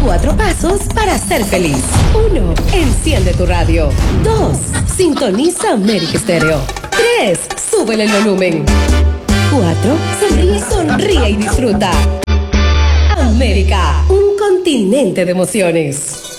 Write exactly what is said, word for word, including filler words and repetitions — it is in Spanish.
Cuatro pasos para ser feliz. Uno, enciende tu radio. Dos, sintoniza América Estéreo. Tres, súbele el volumen. Cuatro, sonríe, sonríe y disfruta. América, un continente de emociones.